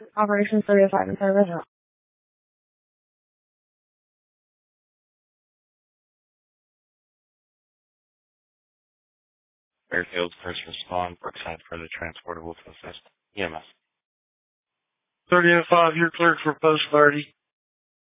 Operations 35 in service. Fairfield first respond, Brookside for the transportable to assist. EMS. 30 and 5, you're cleared for post 30.